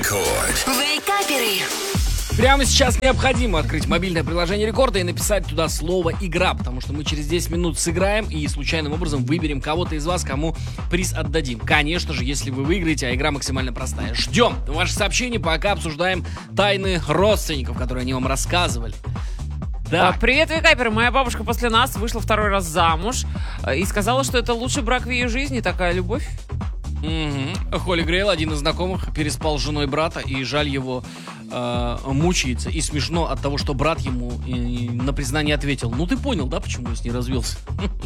Рекорд. Вейкаперы. Прямо сейчас необходимо открыть мобильное приложение Рекорда и написать туда слово «Игра», потому что мы через 10 минут сыграем и случайным образом выберем кого-то из вас, кому приз отдадим. Конечно же, если вы выиграете, а игра максимально простая. Ждем ваши сообщения, пока обсуждаем тайны родственников, которые они вам рассказывали. Да. Привет, Вейкаперы. Моя бабушка после нас вышла второй раз замуж и сказала, что это лучший брак в ее жизни, такая любовь. Холли Грейл, один из знакомых, переспал с женой брата, и жаль его мучается. И смешно от того, что брат ему на признание ответил: ну ты понял, да, почему я с ней развелся?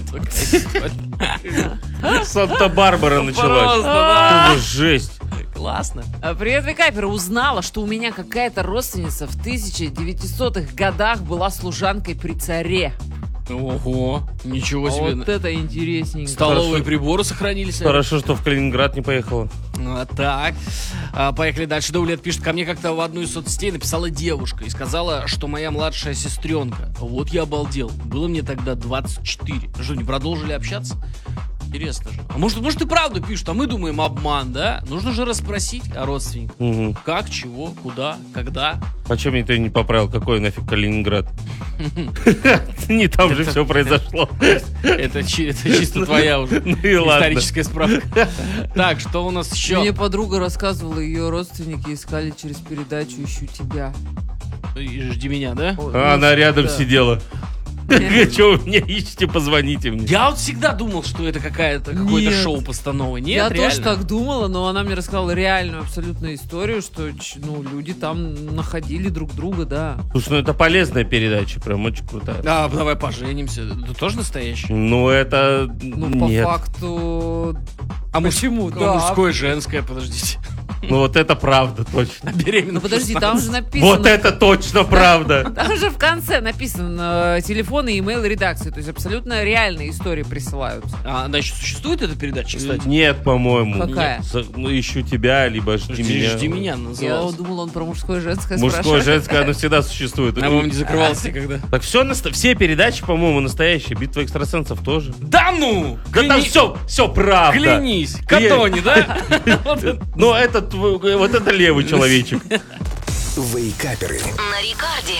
Санта-Барбара началась. да. Жесть. Классно. Привет, Вейкаперы. Узнала, что у меня какая-то родственница в 1900-х годах была служанкой при царе. Ого, ничего себе. Вот это интересненько. Столовые Хорошо. приборы сохранились. Хорошо, что в Калининград не поехала. Так, поехали дальше. Даулет пишет: ко мне как-то в одну из соцсетей написала девушка и сказала, что моя младшая сестренка. Вот я обалдел. Было мне тогда 24. Что, не продолжили общаться? Интересно же. А может и правду пишут, а мы думаем обман, да? Нужно же расспросить о родственниках. Угу. Как, чего, куда, когда. Почему никто не поправил, какой нафиг Калининград? Не там же все произошло. Это чисто твоя уже Ну и ладно. историческая справка. Так, что у нас еще? Мне подруга рассказывала, ее родственники искали через передачу «Ищу тебя». Жди меня, да? А она рядом Да. сидела. Что вы меня ищете, позвоните мне. Я вот всегда думал, что это какое-то Нет. шоу-постанова. Нет, Я реально? тоже так думала, но она мне рассказала реальную абсолютную историю, что люди там находили друг друга, да. Слушай, ну это полезная передача, прям очень крутая. А, давай поженимся. Это тоже настоящий? Ну это... Ну, по Нет. факту... А Почему? А Да. мужское, женское, подождите. Ну вот это правда, точно. Беременна. Ну подожди, там же написано... Вот это точно правда. Там же в конце написано телефон и имейл редакции, то есть абсолютно реальные истории присылаются. А она еще существует, эта передача, кстати? Нет, по-моему. Какая? Ну, ищу тебя, либо жди меня. Жди меня Я называлась. думала, он про мужское и женское Мужское, спрашивает. женское, оно всегда существует. А, по-моему, не закрывалась никогда. Так все передачи, по-моему, настоящие. Битва экстрасенсов тоже. Да ну! Да там все правда. Клянись! Катони, да? Вот это. Но вот это левый человечек. Вейкаперы. На Рекорде.